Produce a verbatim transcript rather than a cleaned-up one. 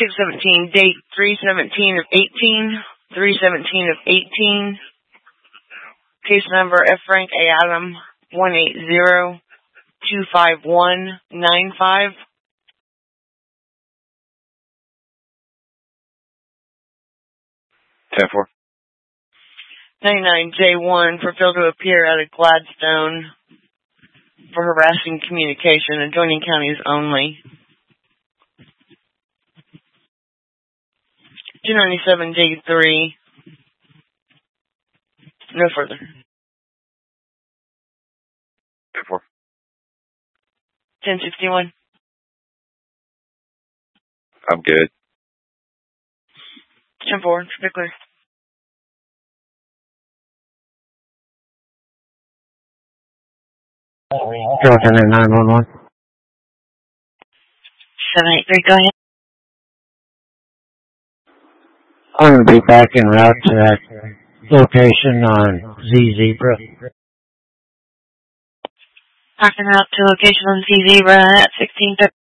six seventeen, date three seventeen of eighteen, three seventeen of eighteen. Case number F. Frank A. Adam, one eight zero two five one nine five. ten four. ninety-nine J one for failure to appear at a Gladstone for harassing communication, adjoining counties only. two ninety-seven J three. No further. ten four. ten sixty-one. I'm good. ten four. Particular. Jordan at nine one one. seven eight three, go ahead. I'm going to be back en route to that location on Z Zebra. Backing out to location on Z Zebra at sixteen thirty.